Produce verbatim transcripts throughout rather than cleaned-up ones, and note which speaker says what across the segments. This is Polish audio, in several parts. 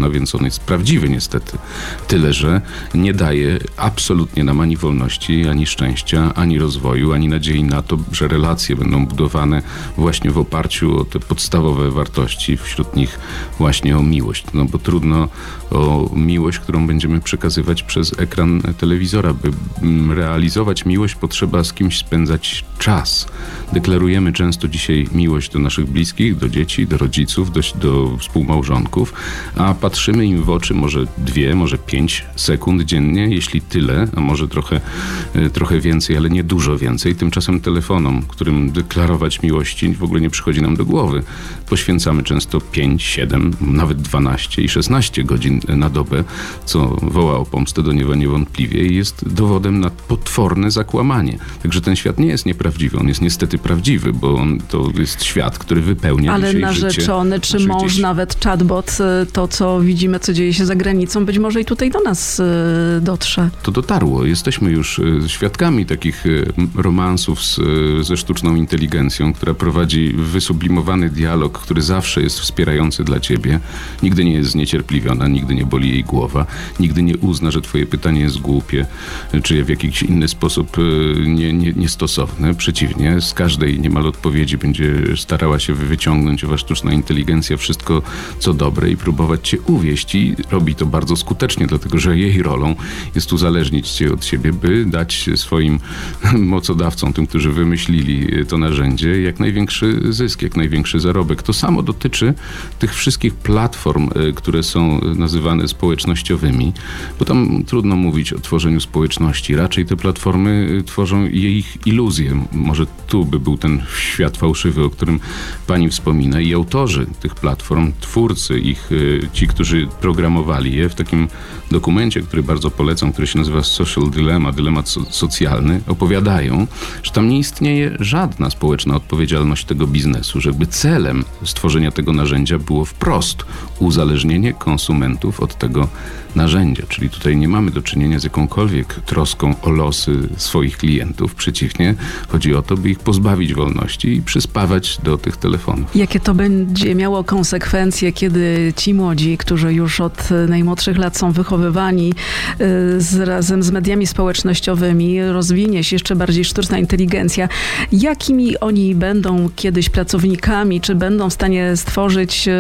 Speaker 1: no więc on jest prawdziwy niestety. Tyle, że nie daje absolutnie nam ani wolności, ani szczęścia, ani rozwoju, ani nadziei na to, że relacje będą budowane właśnie w oparciu o te podstawowe wartości, wśród nich właśnie o miłość. No bo trudno o miłość, którą będziemy przekazywać przez ekran telewizora. By realizować miłość, potrzeba z kimś spędzać czas. Deklarujemy często dzisiaj miłość do naszych bliskich, do dzieci, do rodziców, do, do współmałżonków, a patrzymy im w oczy może dwie, może pięć sekund dziennie, jeśli tyle, a może trochę, trochę więcej, ale nie dużo więcej. Tymczasem telefonom, którym deklarować miłości w ogóle nie przychodzi nam do głowy. Poświęcamy często pięć, siedem, nawet dwanaście i szesnaście godzin na dobę, co woła o pomstę do nieba niewątpliwie i jest dowodem na potworne zakłamanie. Także ten świat nie jest nieprawdziwy, on jest niestety prawdziwy, bo on, to jest świat, który wypełnia
Speaker 2: Ale
Speaker 1: dzisiaj
Speaker 2: narzeczony,
Speaker 1: życie
Speaker 2: czy mąż,
Speaker 1: dzieci.
Speaker 2: Nawet chatbot, to co widzimy, co dzieje się za granicą, być może i tutaj do nas dotrze.
Speaker 1: To dotarło. Jesteśmy już świadkami takich romansów z, ze sztuczną inteligencją, która prowadzi wysublimowany dialog, który zawsze jest wspierający dla ciebie. Nigdy nie jest zniecierpliwiona, nigdy nie boli jej głowa, nigdy nie uzna, że twoje pytanie jest głupie, czy w jakiś inny sposób nie, nie, niestosowne. Przeciwnie, z każdej niemal odpowiedzi będzie starała się wyciągnąć owa sztuczna inteligencja wszystko, co dobre i próbować cię uwieść. I robi to bardzo skutecznie, dlatego że jej rolą jest uzależnić cię od siebie, by dać swoim mocodawcom, tym, którzy wymyślili to narzędzie, jak największy zysk, jak największy zarobek. To samo dotyczy tych wszystkich platform, które są nazywane społecznościowymi, bo tam trudno mówić o tworzeniu społeczności. Raczej te platformy tworzą ich iluzję. Może tu by był ten świat fałszywy, o którym pani wspomina. I autorzy tych platform, twórcy ich, ci, którzy programowali je w takim dokumencie, który bardzo polecam, który się nazywa Social Dilemma, dylemat so- socjalny, opowiadają, że tam nie istnieje żadna społeczna odpowiedzialność tego biznesu, żeby celem stworzenia tego narzędzia było wprost uzależnienie konsumentów od tego narzędzia. Czyli tutaj nie mamy do czynienia z jakąkolwiek troską o losy swoich klientów. Przeciwnie, chodzi o to, by ich pozbawić wolności i przyspawać do tych telefonów.
Speaker 2: Jakie to będzie miało konsekwencje, kiedy ci młodzi, którzy już od najmłodszych lat są wychowywani y, z, razem z mediami społecznościowymi, rozwinie się jeszcze bardziej sztuczna inteligencja, jakimi oni będą kiedyś pracownikami, czy będą w stanie stworzyć y,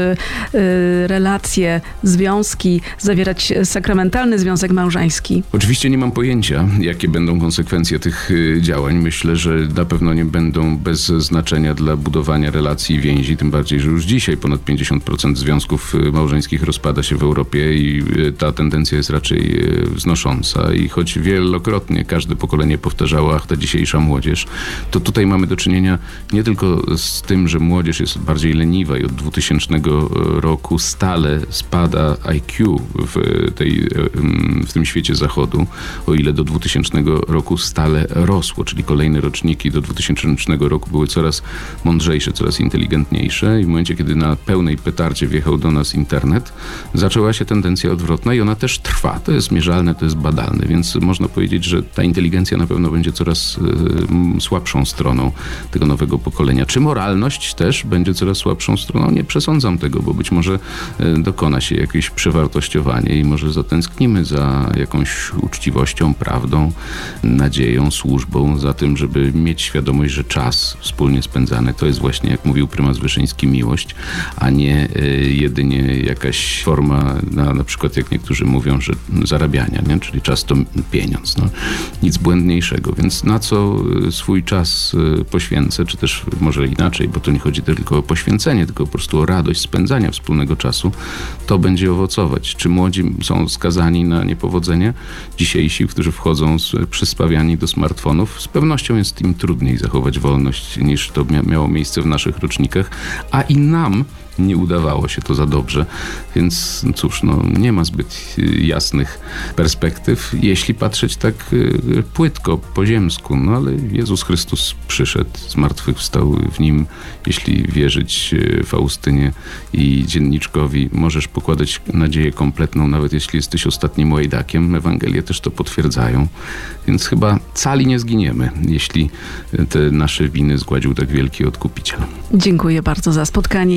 Speaker 2: y, relacje, związki, zawierać sakramentalny związek małżeński?
Speaker 1: Oczywiście nie mam pojęcia, jakie będą konsekwencje tych działań. Myślę, że na pewno nie będą bez znaczenia dla budowania relacji i więzi, tym bardziej, że już dzisiaj ponad pięćdziesiąt procent związków małżeńskich rozpada się w Europie i ta tendencja jest raczej wznosząca. I choć wielokrotnie każde pokolenie powtarzało, ach, ta dzisiejsza młodzież, to tutaj mamy do czynienia nie tylko z tym, że młodzież jest bardziej leniwa i od dwutysięcznego roku stale spada I Q w Tej, w tym świecie zachodu, o ile do dwutysięcznego roku stale rosło, czyli kolejne roczniki do dwutysięcznego roku były coraz mądrzejsze, coraz inteligentniejsze i w momencie, kiedy na pełnej petardzie wjechał do nas internet, zaczęła się tendencja odwrotna i ona też trwa. To jest mierzalne, to jest badalne, więc można powiedzieć, że ta inteligencja na pewno będzie coraz y, słabszą stroną tego nowego pokolenia. Czy moralność też będzie coraz słabszą stroną? Nie przesądzam tego, bo być może y, dokona się jakieś przewartościowanie i może zatęsknimy za jakąś uczciwością, prawdą, nadzieją, służbą, za tym, żeby mieć świadomość, że czas wspólnie spędzany to jest właśnie, jak mówił prymas Wyszyński, miłość, a nie y, jedynie jakaś forma, na, na przykład jak niektórzy mówią, że zarabiania, nie? Czyli czas to pieniądz. No. Nic błędniejszego, więc na co swój czas y, poświęcę, czy też może inaczej, bo to nie chodzi tylko o poświęcenie, tylko po prostu o radość spędzania wspólnego czasu, to będzie owocować. Czy młodzi są skazani na niepowodzenie? Dzisiejsi, którzy wchodzą z, przyspawiani do smartfonów, z pewnością jest im trudniej zachować wolność niż to mia- miało miejsce w naszych rocznikach, a i nam nie udawało się to za dobrze, więc cóż, no, nie ma zbyt jasnych perspektyw, jeśli patrzeć tak płytko, po ziemsku, no ale Jezus Chrystus przyszedł, zmartwychwstał, w Nim, jeśli wierzyć Faustynie i dzienniczkowi, możesz pokładać nadzieję kompletną, nawet jeśli jesteś ostatnim łajdakiem. Ewangelie też to potwierdzają, więc chyba cali nie zginiemy, jeśli te nasze winy zgładził tak wielki Odkupiciel.
Speaker 2: Dziękuję bardzo za spotkanie i za rozmowę.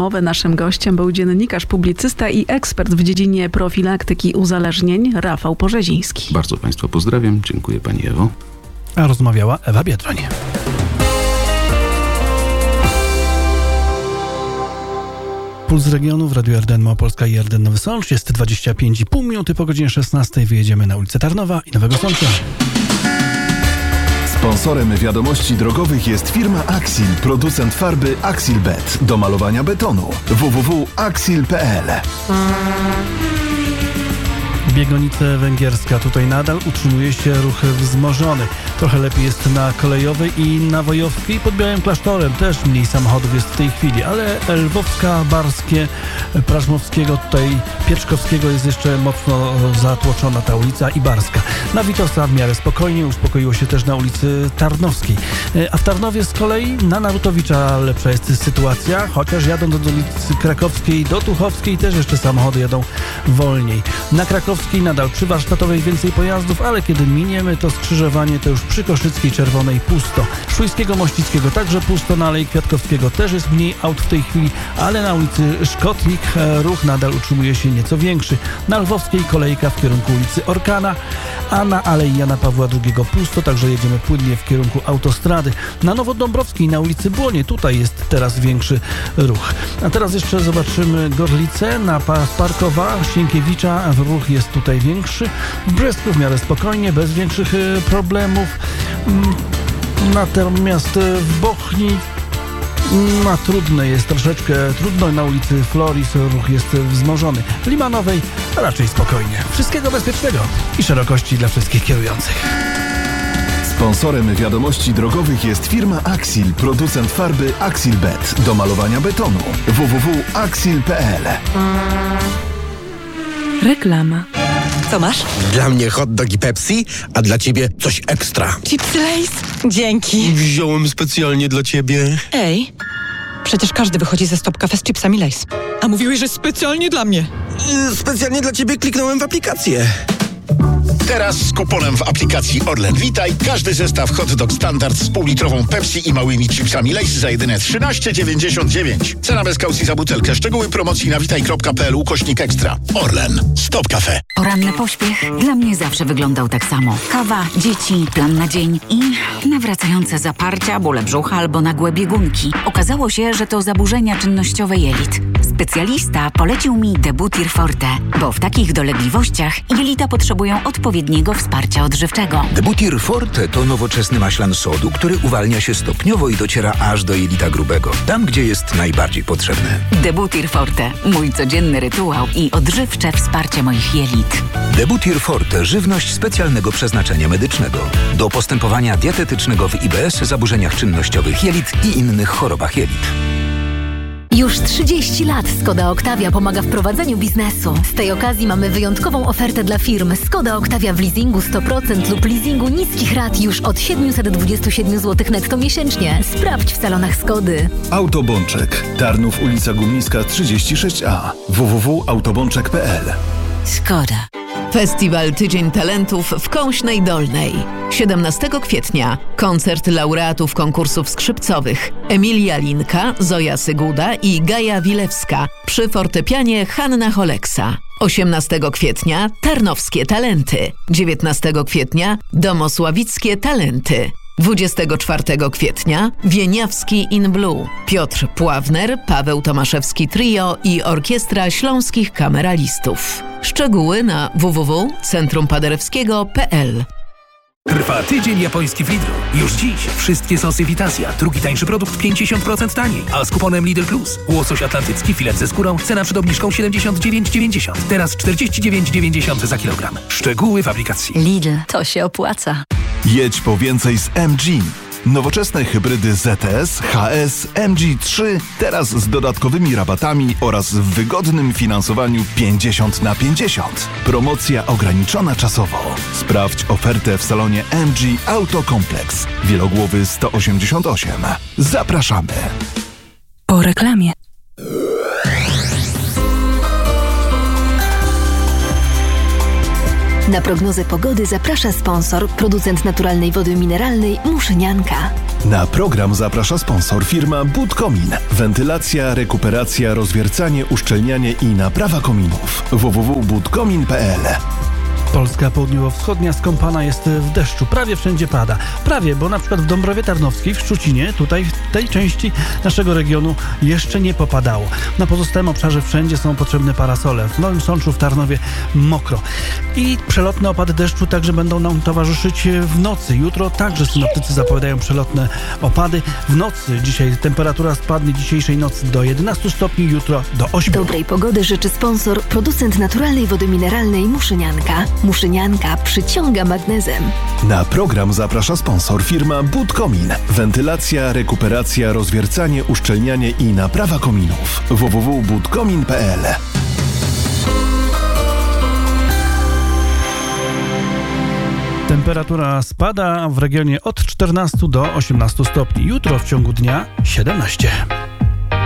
Speaker 2: rozmowę. Naszym gościem był dziennikarz, publicysta i ekspert w dziedzinie profilaktyki uzależnień Rafał Porzeziński.
Speaker 1: Bardzo Państwa pozdrawiam. Dziękuję Pani Ewo.
Speaker 3: A rozmawiała Ewa Biedroń. Puls regionu w Radiu R D N Małopolska i R D N Nowy Sącz. Jest dwadzieścia pięć i pół minuty po godzinie szesnastej. Wyjedziemy na ulicę Tarnowa i Nowego Sącza.
Speaker 4: Sponsorem wiadomości drogowych jest firma Axil, producent farby Axilbet do malowania betonu. w w w kropka axil kropka p l.
Speaker 3: Biegonice Węgierska. Tutaj nadal utrzymuje się ruch wzmożony. Trochę lepiej jest na Kolejowej i na Wojowskiej. Pod Białym Klasztorem też mniej samochodów jest w tej chwili, ale Lwowska, Barskie, Prażmowskiego, tutaj Pieczkowskiego jest jeszcze mocno zatłoczona ta ulica i Barska. Na Witosa w miarę spokojnie, uspokoiło się też na ulicy Tarnowskiej. A w Tarnowie z kolei na Narutowicza lepsza jest sytuacja, chociaż jadąc do ulicy Krakowskiej, do Tuchowskiej też jeszcze samochody jadą wolniej. Na Krakowskiej nadal przy Warsztatowej więcej pojazdów, ale kiedy miniemy to skrzyżowanie, to już przy Koszyckiej Czerwonej pusto. Szujskiego Mościckiego także pusto, na Alei Kwiatkowskiego też jest mniej aut w tej chwili, ale na ulicy Szkotnik ruch nadal utrzymuje się nieco większy. Na Lwowskiej kolejka w kierunku ulicy Orkana, a na Alei Jana Pawła drugiego pusto, także jedziemy płynnie w kierunku autostrady. Na Nowodąbrowskiej na ulicy Błonie, tutaj jest teraz większy ruch. A teraz jeszcze zobaczymy Gorlice, na Parkowa, Sienkiewicza, ruch jest tutaj większy. W Brzesku w miarę spokojnie, bez większych y, problemów. Natomiast w Bochni na trudne jest troszeczkę trudno, na ulicy Floris ruch jest wzmożony. W Limanowej raczej spokojnie. Wszystkiego bezpiecznego i szerokości dla wszystkich kierujących.
Speaker 4: Sponsorem wiadomości drogowych jest firma Axil, producent farby Axilbet do malowania betonu. w w w kropka axil kropka p l.
Speaker 5: Reklama.
Speaker 6: Co masz?
Speaker 7: Dla mnie hot dog i Pepsi, a dla ciebie coś ekstra.
Speaker 6: Chipsy Lay's? Dzięki.
Speaker 7: Wziąłem specjalnie dla ciebie.
Speaker 6: Ej, przecież każdy wychodzi ze Stop Cafe z chipsami Lay's. A mówiłeś, że specjalnie dla mnie.
Speaker 7: Yy, specjalnie dla ciebie kliknąłem w aplikację.
Speaker 8: Teraz z kuponem w aplikacji Orlen Witaj każdy zestaw hot dog standard z półlitrową Pepsi i małymi chipsami Lay's za jedyne trzynaście dziewięćdziesiąt dziewięć. Cena bez kaucji za butelkę. Szczegóły promocji na witaj kropka p l ukośnik ekstra. Orlen. Stop Cafe.
Speaker 9: Poranny pośpiech dla mnie zawsze wyglądał tak samo. Kawa, dzieci, plan na dzień i nawracające zaparcia, bóle brzucha albo nagłe biegunki. Okazało się, że to zaburzenia czynnościowe jelit. Specjalista polecił mi Debutir Forte, bo w takich dolegliwościach jelita potrzebują odpowiedniego wsparcia odżywczego.
Speaker 10: Debutir Forte to nowoczesny maślan sodu, który uwalnia się stopniowo i dociera aż do jelita grubego, tam gdzie jest najbardziej potrzebny.
Speaker 9: Debutir Forte, mój codzienny rytuał i odżywcze wsparcie moich jelit.
Speaker 10: Debutir Forte, żywność specjalnego przeznaczenia medycznego. Do postępowania dietetycznego w I B S, zaburzeniach czynnościowych jelit i innych chorobach jelit.
Speaker 11: Już trzydzieści lat Skoda Octavia pomaga w prowadzeniu biznesu. Z tej okazji mamy wyjątkową ofertę dla firm. Skoda Octavia w leasingu sto procent lub leasingu niskich rat już od siedemset dwadzieścia siedem złotych netto miesięcznie. Sprawdź w salonach Skody.
Speaker 4: Autobączek. Tarnów, ulica Górnicka trzydzieści sześć a. w w w kropka autobączek kropka p l.
Speaker 5: Skoda. Festiwal Tydzień Talentów w Kąśnej Dolnej. siedemnastego kwietnia koncert laureatów konkursów skrzypcowych Emilia Linka, Zoja Syguda i Gaja Wilewska przy fortepianie Hanna Holeksa. osiemnastego kwietnia Tarnowskie Talenty. dziewiętnastego kwietnia Domosławickie Talenty. dwudziestego czwartego kwietnia Wieniawski in Blue, Piotr Pławner, Paweł Tomaszewski Trio i Orkiestra Śląskich Kameralistów. Szczegóły na w w w kropka centrum paderewskiego kropka p l.
Speaker 12: Trwa tydzień japoński w Lidlu. Już dziś wszystkie sosy Vitasia. Drugi tańszy produkt pięćdziesiąt procent taniej. A z kuponem Lidl Plus. Łosoś atlantycki, filet ze skórą. Cena przed obniżką siedemdziesiąt dziewięć dziewięćdziesiąt. Teraz czterdzieści dziewięć dziewięćdziesiąt za kilogram. Szczegóły w aplikacji.
Speaker 11: Lidl, to się opłaca.
Speaker 4: Jedź po więcej z M G. Nowoczesne hybrydy Z T S, H S, M G trzy, teraz z dodatkowymi rabatami oraz w wygodnym finansowaniu pięćdziesiąt na pięćdziesiąt. Promocja ograniczona czasowo. Sprawdź ofertę w salonie M G Auto Complex. Wielogłowy sto osiemdziesiąt osiem. Zapraszamy.
Speaker 5: Po reklamie.
Speaker 11: Na prognozę pogody zaprasza sponsor, producent naturalnej wody mineralnej Muszynianka.
Speaker 4: Na program zaprasza sponsor firma Budkomin. Wentylacja, rekuperacja, rozwiercanie, uszczelnianie i naprawa kominów. w w w kropka budkomin kropka p l.
Speaker 3: Polska południowo-wschodnia skąpana jest w deszczu. Prawie wszędzie pada. Prawie, bo na przykład w Dąbrowie Tarnowskiej, w Szczucinie, tutaj w tej części naszego regionu jeszcze nie popadało. Na pozostałym obszarze wszędzie są potrzebne parasole. W Nowym Sączu, w Tarnowie mokro. I przelotne opady deszczu także będą nam towarzyszyć w nocy. Jutro także synoptycy zapowiadają przelotne opady. W nocy dzisiaj temperatura spadnie dzisiejszej nocy do jedenastu stopni, jutro do ośmiu.
Speaker 11: Dobrej pogody życzy sponsor, producent naturalnej wody mineralnej Muszynianka. Muszynianka przyciąga magnezem.
Speaker 4: Na program zaprasza sponsor firma Budkomin. Wentylacja, rekuperacja, rozwiercanie, uszczelnianie i naprawa kominów. w w w kropka budkomin kropka p l.
Speaker 3: Temperatura spada w regionie od czternastu do osiemnastu stopni. Jutro w ciągu dnia siedemnaście.